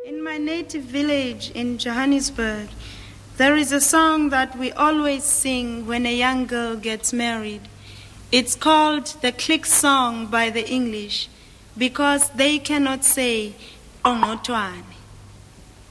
In my native village in Johannesburg, there is a song that we always sing when a young girl gets married. It's called the click song by the English because they cannot say ongotwane.